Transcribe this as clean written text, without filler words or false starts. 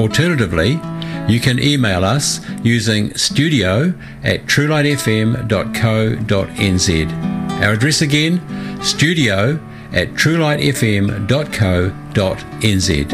Alternatively, you can email us using studio@truelightfm.co.nz. Our address again, studio@truelightfm.co.nz.